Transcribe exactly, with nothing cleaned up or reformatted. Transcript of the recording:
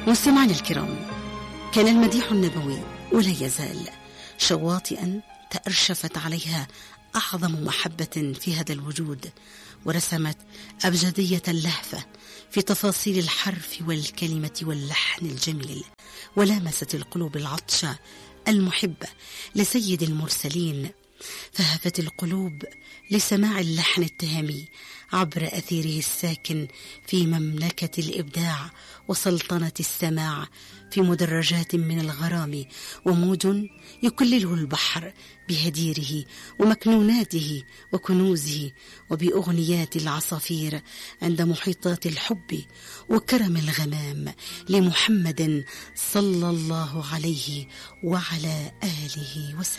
مستمعينا الكرام، كان المديح النبوي ولا يزال شواطئا تأرشفت عليها أعظم محبة في هذا الوجود، ورسمت أبجدية اللهفة في تفاصيل الحرف والكلمة واللحن الجميل، ولامست القلوب العطشة المحبة لسيد المرسلين، فهفت القلوب لسماع اللحن التهامي عبر أثيره الساكن في مملكة الإبداع وسلطنة السماع، في مدرجات من الغرام وموج يكلله البحر بهديره ومكنوناته وكنوزه، وبأغنيات العصافير عند محيطات الحب وكرم الغمام لمحمد صلى الله عليه وعلى آله وسلم.